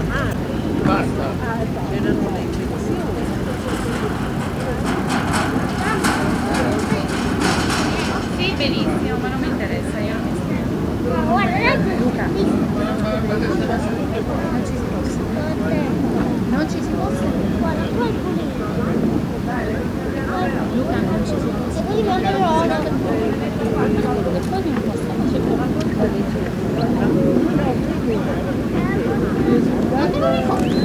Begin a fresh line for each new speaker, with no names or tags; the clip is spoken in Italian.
Basta.
C'erano le infezioni.
Sì, benissimo, ma non mi interessa, io non mi scrivo.
Luca,
Non ci si possa.
Guarda, qua è pulito.
Luca, non ci si possa.
E poi mi manda l'oro.
E poi non posso facere
Ma che non mi fa?